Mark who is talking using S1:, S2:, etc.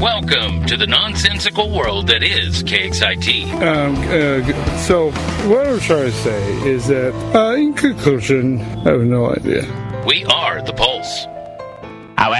S1: Welcome to the nonsensical world that is KXIT.
S2: So what I'm trying to say is that, in conclusion, I have no idea.
S1: We are the Pulse.